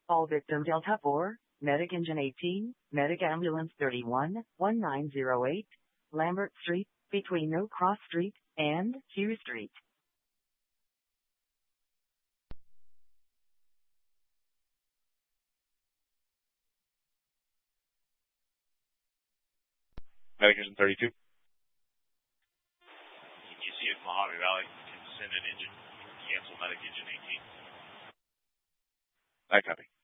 All victim Delta 4, Medic Engine 18, Medic Ambulance 31, 1908, Lambert Street, between No Cross Street and Hugh Street. Medic Engine 32. You see if Mojave Valley can send an engine, cancel Medic Engine 18. I copy.